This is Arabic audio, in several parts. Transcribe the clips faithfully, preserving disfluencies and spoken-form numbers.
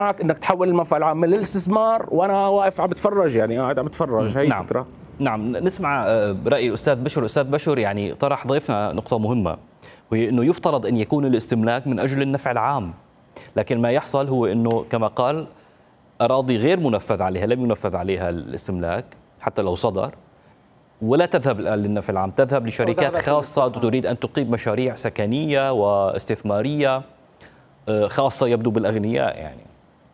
انك تحول المنفعه العامه للاستثمار وانا واقف عم بتفرج، يعني قاعد عم بتفرج. هي نعم. فكره. نعم، نسمع راي الاستاذ بشر. الاستاذ بشر يعني طرح ضيفنا نقطه مهمه، وهي انه يفترض ان يكون الاستملاك من اجل النفع العام، لكن ما يحصل هو انه كما قال اراضي غير منفذ عليها، لم ينفذ عليها الاستملاك حتى لو صدر، ولا تذهب الآن للنفع العام، تذهب لشركات خاصة تريد أن تقيم مشاريع سكنية واستثمارية خاصة يبدو بالأغنياء. يعني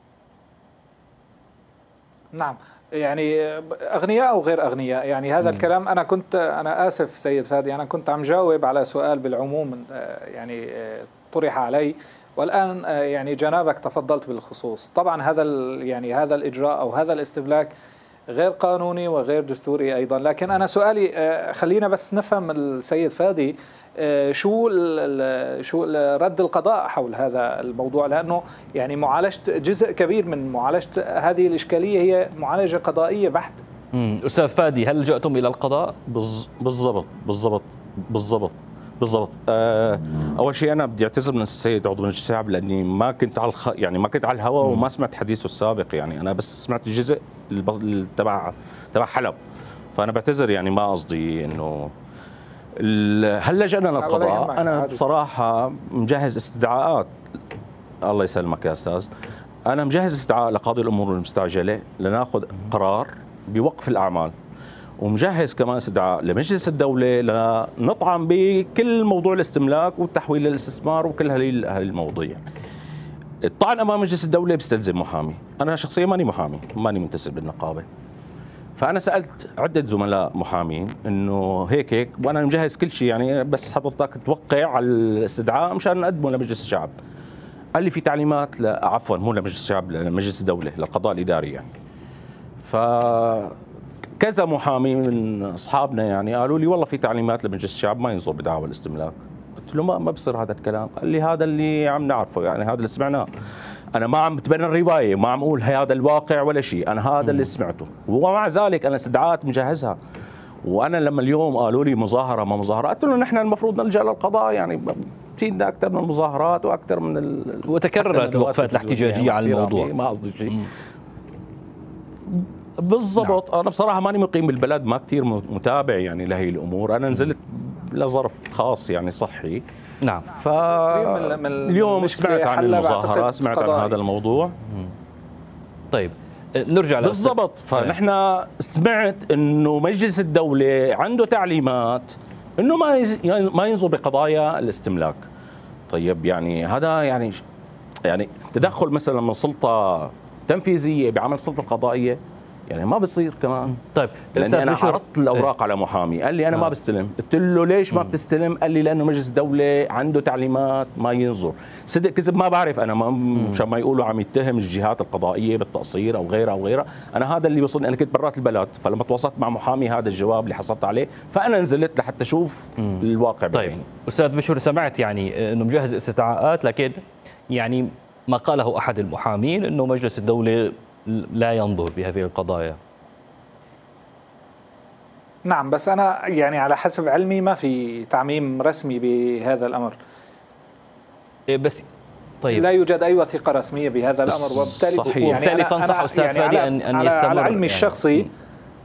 نعم، يعني أغنياء أو غير أغنياء، يعني هذا م. الكلام أنا كنت أنا آسف سيد فادي، أنا كنت عم جاوب على سؤال بالعموم يعني طرح علي، والآن يعني جنابك تفضلت بالخصوص. طبعا هذا يعني هذا الإجراء أو هذا الاستملاك غير قانوني وغير دستوري أيضا. لكن أنا سؤالي، خلينا بس نفهم السيد فادي شو شو رد القضاء حول هذا الموضوع، لأنه يعني معالجة جزء كبير من معالجة هذه الإشكالية هي معالجة قضائية بحت. أستاذ فادي، هل لجأتم إلى القضاء؟ بالضبط بالضبط بالضبط بالضبط. أه اول شيء انا بدي اعتذر من السيد عضو مجلس الشعب لاني ما كنت على الخ... يعني ما كنت على الهواء وما سمعت حديثه السابق، يعني انا بس سمعت الجزء تبع تبع حلب، فانا بعتذر، يعني ما قصدي انه ال... هل لجأنا للقضاء. انا بصراحه مجهز استدعاءات. الله يسلمك يا استاذ، انا مجهز استدعاء لقاضي الامور المستعجله لناخذ قرار بوقف الاعمال، ومجهز كمان استدعاء لمجلس الدولة لنطعن بكل موضوع الاستملاك والتحويل للاستثمار وكل هذه المواضيع. الطعن امام مجلس الدولة بيستلزم محامي، انا شخصيا ماني محامي، ماني منتسب بالنقابة، فانا سالت عدة زملاء محامين انه هيك هيك، وانا مجهز كل شيء، يعني بس حضرتك توقع على الاستدعاء مشان نقدمه لمجلس الشعب. قال لي في تعليمات، لا عفوا مو لمجلس الشعب، لمجلس الدولة، للقضاء الاداري يعني. ف كذا محامي من اصحابنا يعني قالوا لي والله في تعليمات لمجلس الشعب ما ينظر بدعوى الاستملاك. قلت له ما ما بصير هذا الكلام. قال لي هذا اللي عم نعرفه، يعني هذا اللي سمعناه، انا ما عم بتبنى الروايه، ما عم اقول هذا الواقع ولا شيء، انا هذا اللي سمعته، ومع ذلك انا استدعاءات مجهزها. وانا لما اليوم قالوا لي مظاهره ما مظاهره، قلت له نحن المفروض نلجا للقضاء، يعني في اكثر من المظاهرات واكثر من ال... وتكررت الوقفات الاحتجاجيه على الموضوع، ما قصدي شيء. بالضبط. نعم. انا بصراحه ماني مقيم بالبلد، ما كثير متابع يعني لهي الامور، انا نزلت لظرف خاص يعني صحي. نعم. فاليوم سمعت عن المظاهره، سمعت عن هذا الموضوع. طيب نرجع بالضبط. فنحن سمعت انه مجلس الدوله عنده تعليمات انه ما ما ينظر بقضايا الاستملاك. طيب يعني هذا يعني يعني تدخل مثلا من سلطه تنفيذيه بعمل السلطه القضائيه، يعني ما بصير كمان. طيب لاني انا عرضت الاوراق على محامي، قال لي انا آه. ما بستلم. قلت له ليش ما بتستلم؟ قال لي لانه مجلس الدوله عنده تعليمات ما ينظر. صدق كذب ما بعرف انا، مشان ما يقولوا عم يتهم الجهات القضائيه بالتقصير او غيرها او غيرها. انا هذا اللي وصلني، انا كنت برات البلد، فلما تواصلت مع محامي هذا الجواب اللي حصلت عليه، فانا نزلت لحتى اشوف مم. الواقع. طيب بعيني. استاذ بشر، سمعت يعني انه مجهز استدعاءات، لكن يعني ما قاله احد المحامين انه مجلس الدوله لا ينظر بهذه القضايا. نعم، بس أنا يعني على حسب علمي ما في تعميم رسمي بهذا الأمر. بس طيب لا يوجد أي وثيقة رسمية بهذا الأمر، وبالتالي صحيح. يعني وبالتالي تنصح أستاذ يعني فادي أن أن يستمر. على علمي الشخصي يعني.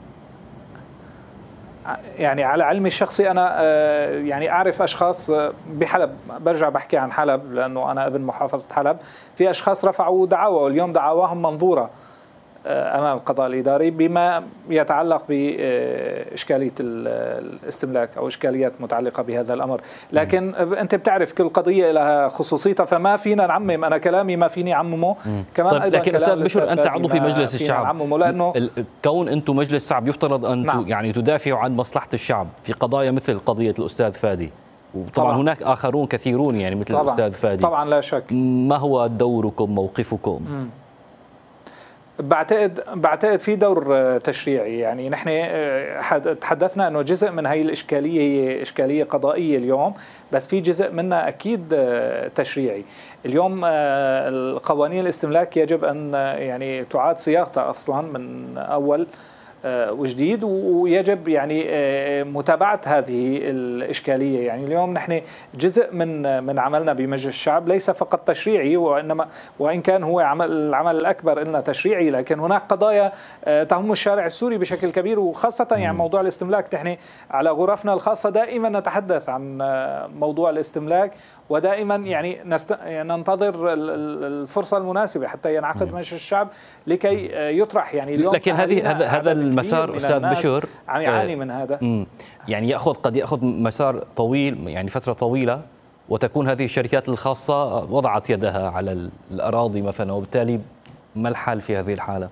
يعني على علمي الشخصي أنا يعني أعرف أشخاص بحلب، برجع بحكي عن حلب لأنه أنا ابن محافظة حلب، في أشخاص رفعوا دعاوى واليوم دعواهم منظورة أمام القضاء الإداري بما يتعلق بإشكالية الاستملاك أو إشكاليات متعلقة بهذا الأمر. لكن أنت بتعرف كل قضية لها خصوصيتها، فما فينا نعمم. أنا كلامي ما فيني عممه كمان. طيب أيضا لكن أستاذ بشر، أنت عضو في مجلس الشعب، لأنه كون أنتم مجلس الشعب يفترض أن نعم. يعني تدافعوا عن مصلحة الشعب في قضايا مثل قضية الأستاذ فادي، وطبعا طبعا. هناك آخرون كثيرون يعني مثل طبعا. الأستاذ فادي. طبعا لا شك. ما هو دوركم، موقفكم؟ م. بعتقد بعتقد في دور تشريعي. يعني نحن تحدثنا انه جزء من هي الاشكاليه هي اشكاليه قضائيه اليوم، بس في جزء منها اكيد تشريعي. اليوم القوانين الاستملاك يجب ان يعني تعاد صياغتها اصلا من اول، وجديد، ويجب يعني متابعة هذه الإشكالية. يعني اليوم نحن جزء من من عملنا بمجلس الشعب ليس فقط تشريعي، وإنما وإن كان هو عمل العمل الأكبر لنا تشريعي، لكن هناك قضايا تهم الشارع السوري بشكل كبير، وخاصة يعني موضوع الاستملاك. نحن على غرفنا الخاصة دائما نتحدث عن موضوع الاستملاك، ودائما يعني نست... ننتظر الفرصة المناسبة حتى ينعقد مجلس الشعب لكي يطرح. يعني اليوم لكن هذه هذا هذا المسار استاذ بشر عم يعاني من هذا، يعني ياخذ قد ياخذ مسار طويل، يعني فترة طويلة، وتكون هذه الشركات الخاصة وضعت يدها على الأراضي مثلا، وبالتالي ما الحال في هذه الحالة؟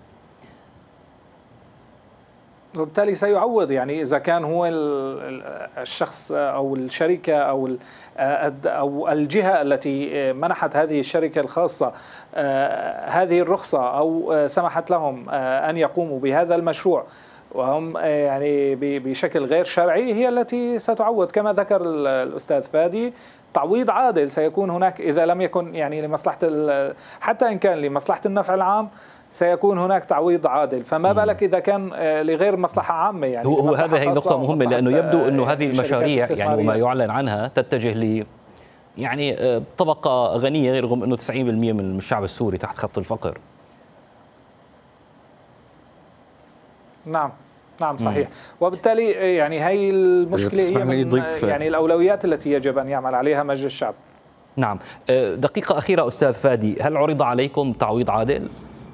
وبالتالي سيعوض. يعني إذا كان هو الشخص أو الشركة أو أو الجهة التي منحت هذه الشركة الخاصة هذه الرخصة أو سمحت لهم أن يقوموا بهذا المشروع وهم يعني بشكل غير شرعي، هي التي ستعوض. كما ذكر الأستاذ فادي، تعويض عادل سيكون هناك إذا لم يكن يعني لمصلحة، حتى إن كان لمصلحة النفع العام سيكون هناك تعويض عادل، فما بالك إذا كان لغير مصلحة عامة. يعني هو هذا هي نقطة مهمة، لأنه يبدو أنه هذه المشاريع يعني وما يعلن عنها تتجه ل يعني طبقة غنية، رغم أنه تسعين بالمئة من الشعب السوري تحت خط الفقر. نعم نعم صحيح. مم. وبالتالي يعني هي المشكلة هي من يعني الأولويات التي يجب أن يعمل عليها مجلس الشعب. نعم. دقيقة أخيرة أستاذ فادي، هل عرض عليكم تعويض عادل؟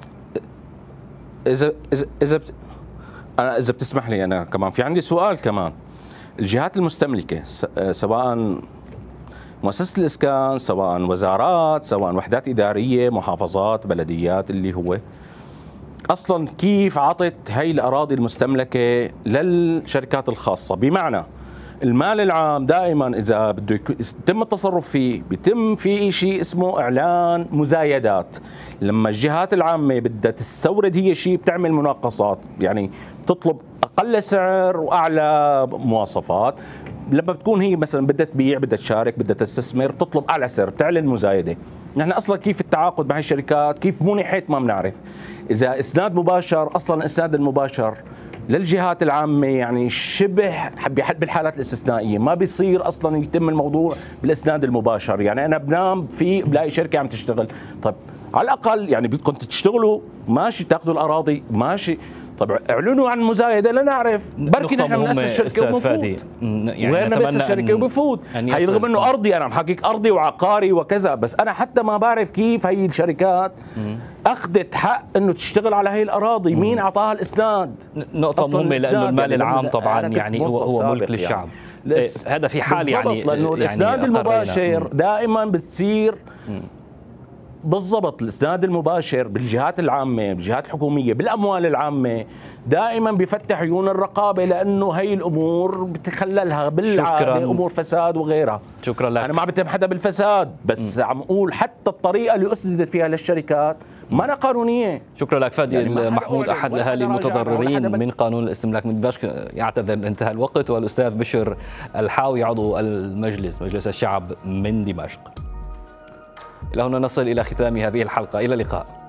إذا إذا إذا بت... أنا إذا بتسمح لي أنا كمان في عندي سؤال كمان. الجهات المستملكة سواء مؤسسة الإسكان، سواء وزارات، سواء وحدات إدارية، محافظات، بلديات، اللي هو أصلا كيف عطت هي الأراضي المستملكة للشركات الخاصة؟ بمعنى المال العام دائما إذا بده يتم التصرف فيه بيتم في شيء اسمه إعلان مزايدات. لما الجهات العامة بدها تستورد هي شيء بتعمل مناقصات، يعني تطلب أقل سعر وأعلى مواصفات. لما بتكون هي مثلا بدها تبيع، بدها تشارك، بدها تستثمر، تطلب أعلى سعر، بتعلن مزايدة. نحن أصلا كيف التعاقد مع الشركات كيف منحت ما بنعرف. إذا إسناد مباشر، أصلا الإسناد المباشر للجهات العامة يعني شبه بالحالات الاستثنائية ما بيصير أصلا يتم الموضوع بالإسناد المباشر. يعني أنا بنام في بلاقي شركة عم تشتغل، طب على الأقل يعني بدكم تشتغلوا ماشي، تاخذوا الأراضي ماشي، طب اعلنوا عن مزايده لنعرف. بركي نحن بنأسس شركه وبنفوت، يعني وغيرنا بنأسس شركه وبفوت. هي رغم انه ارضي، انا عم حكيك ارضي وعقاري وكذا، بس انا حتى ما بعرف كيف هي الشركات اخذت حق انه تشتغل على هي الاراضي، مين اعطاها الاسناد؟ نقطه مهمه، لانه المال العام طبعا يعني هو هو ملك للشعب. يعني. هذا في حال يعني لانه الاسناد يعني المباشر دائما بتصير بالضبط. الاسناد المباشر بالجهات العامه، بالجهات الحكوميه، بالاموال العامه دائما بيفتح عيون الرقابه، لانه هي الامور بتخللها بالعاده امور فساد وغيرها. شكرا لك. انا ما بتهم حدا بالفساد، بس م. عم اقول حتى الطريقه اللي اسندت فيها للشركات ما قانونيه. شكرا لك فادي يعني محمود، احد الاهالي المتضررين من قانون الاستملاك من دمشق. يعتذر انتهى الوقت. والاستاذ بشر الحاوي عضو المجلس مجلس الشعب من دمشق. إلى هنا نصل إلى ختام هذه الحلقة، إلى اللقاء.